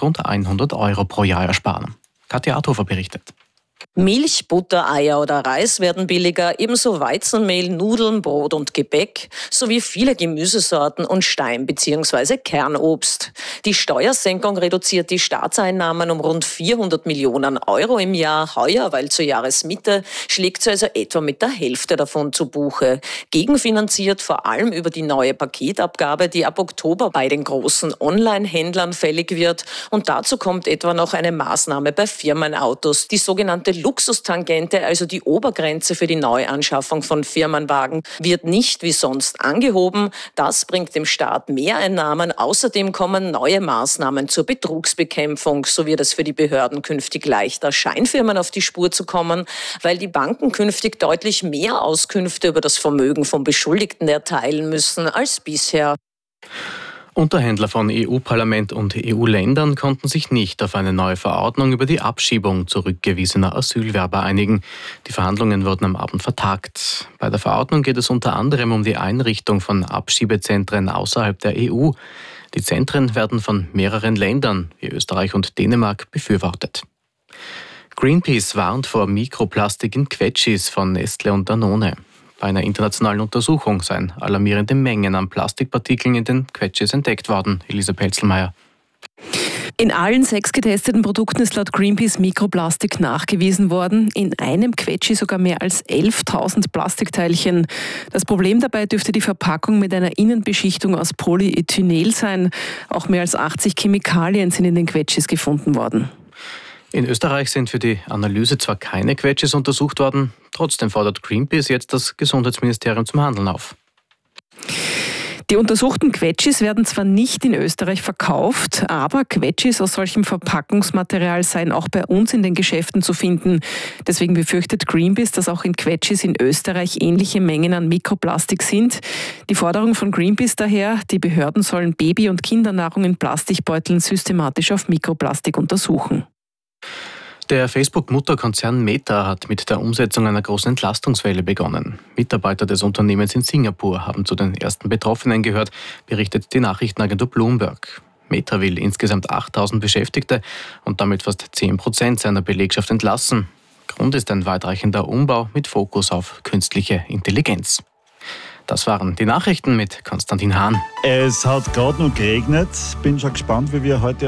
rund 100 € pro Jahr ersparen. Katja Arthofer berichtet. Milch, Butter, Eier oder Reis werden billiger, ebenso Weizenmehl, Nudeln, Brot und Gebäck sowie viele Gemüsesorten und Stein- bzw. Kernobst. Die Steuersenkung reduziert die Staatseinnahmen um rund 400 Millionen € im Jahr. Heuer, weil zur Jahresmitte, schlägt sie also etwa mit der Hälfte davon zu Buche. Gegenfinanziert vor allem über die neue Paketabgabe, die ab Oktober bei den großen Online-Händlern fällig wird. Und dazu kommt etwa noch eine Maßnahme bei Firmenautos, die sogenannte Luxustangente, also die Obergrenze für die Neuanschaffung von Firmenwagen, wird nicht wie sonst angehoben. Das bringt dem Staat Mehreinnahmen. Außerdem kommen neue Maßnahmen zur Betrugsbekämpfung. So wird es für die Behörden künftig leichter, Scheinfirmen auf die Spur zu kommen, weil die Banken künftig deutlich mehr Auskünfte über das Vermögen von Beschuldigten erteilen müssen als bisher. Unterhändler von EU-Parlament und EU-Ländern konnten sich nicht auf eine neue Verordnung über die Abschiebung zurückgewiesener Asylwerber einigen. Die Verhandlungen wurden am Abend vertagt. Bei der Verordnung geht es unter anderem um die Einrichtung von Abschiebezentren außerhalb der EU. Die Zentren werden von mehreren Ländern wie Österreich und Dänemark befürwortet. Greenpeace warnt vor Mikroplastik in Quetschis von Nestle und Danone. Bei einer internationalen Untersuchung seien alarmierende Mengen an Plastikpartikeln in den Quetschis entdeckt worden. Elisa Pelzelmeier. In allen 6 getesteten Produkten ist laut Greenpeace Mikroplastik nachgewiesen worden. In einem Quetschi sogar mehr als 11.000 Plastikteilchen. Das Problem dabei dürfte die Verpackung mit einer Innenbeschichtung aus Polyethylenol sein. Auch mehr als 80 Chemikalien sind in den Quetschis gefunden worden. In Österreich sind für die Analyse zwar keine Quetschis untersucht worden, trotzdem fordert Greenpeace jetzt das Gesundheitsministerium zum Handeln auf. Die untersuchten Quetschis werden zwar nicht in Österreich verkauft, aber Quetschis aus solchem Verpackungsmaterial seien auch bei uns in den Geschäften zu finden. Deswegen befürchtet Greenpeace, dass auch in Quetschis in Österreich ähnliche Mengen an Mikroplastik sind. Die Forderung von Greenpeace daher, die Behörden sollen Baby- und Kindernahrung in Plastikbeuteln systematisch auf Mikroplastik untersuchen. Der Facebook-Mutterkonzern Meta hat mit der Umsetzung einer großen Entlastungswelle begonnen. Mitarbeiter des Unternehmens in Singapur haben zu den ersten Betroffenen gehört, berichtet die Nachrichtenagentur Bloomberg. Meta will insgesamt 8.000 Beschäftigte und damit fast 10% seiner Belegschaft entlassen. Grund ist ein weitreichender Umbau mit Fokus auf künstliche Intelligenz. Das waren die Nachrichten mit Konstantin Hahn. Es hat gerade noch geregnet. Bin schon gespannt, wie wir heute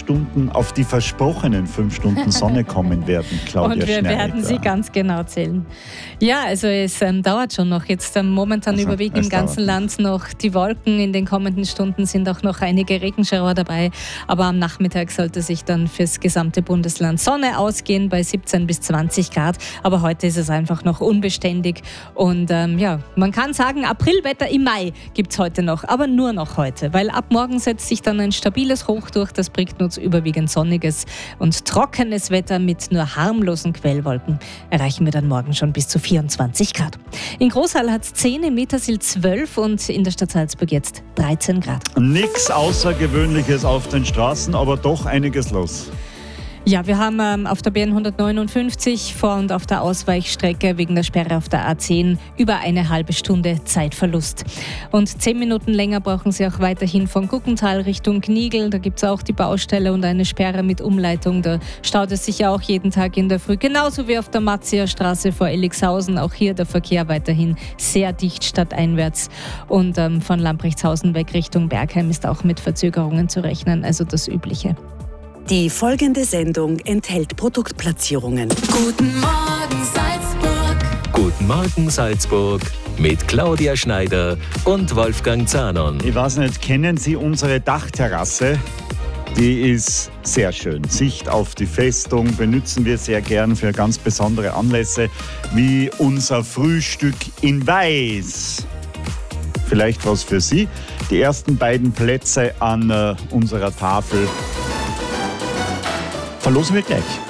auf die versprochenen 5 Stunden Sonne kommen werden, Claudia Und wir Schneider. werden sie ganz genau zählen. Ja, also es dauert schon noch. Jetzt momentan überwiegen im ganzen Land noch die Wolken. In den kommenden Stunden sind auch noch einige Regenschauer dabei. Aber am Nachmittag sollte sich dann fürs gesamte Bundesland Sonne ausgehen bei 17 bis 20 Grad. Aber heute ist es einfach noch unbeständig. Und man kann sagen, Aprilwetter im Mai gibt es heute noch, aber nur noch heute, weil ab morgen setzt sich dann ein stabiles Hoch durch, das bringt uns überwiegend sonniges und trockenes Wetter mit nur harmlosen Quellwolken. Erreichen wir dann morgen schon bis zu 24 Grad. In Großhall hat es 10, in Mittersil 12 und in der Stadt Salzburg jetzt 13 Grad. Nichts Außergewöhnliches auf den Straßen, aber doch einiges los. Ja, wir haben auf der BN 159 vor und auf der Ausweichstrecke wegen der Sperre auf der A10 über eine halbe Stunde Zeitverlust. Und 10 Minuten länger brauchen Sie auch weiterhin von Guggental Richtung Gnigl. Da gibt es auch die Baustelle und eine Sperre mit Umleitung. Da staut es sich ja auch jeden Tag in der Früh. Genauso wie auf der Matzia Straße vor Elixhausen. Auch hier der Verkehr weiterhin sehr dicht stadteinwärts. Und von Lamprechtshausen weg Richtung Bergheim ist auch mit Verzögerungen zu rechnen. Also das Übliche. Die folgende Sendung enthält Produktplatzierungen. Guten Morgen Salzburg. Guten Morgen Salzburg mit Claudia Schneider und Wolfgang Zahnon. Ich weiß nicht, kennen Sie unsere Dachterrasse? Die ist sehr schön. Sicht auf die Festung benutzen wir sehr gern für ganz besondere Anlässe, wie unser Frühstück in Weiß. Vielleicht was für Sie. Die ersten beiden Plätze an unserer Tafel verlosen wir gleich.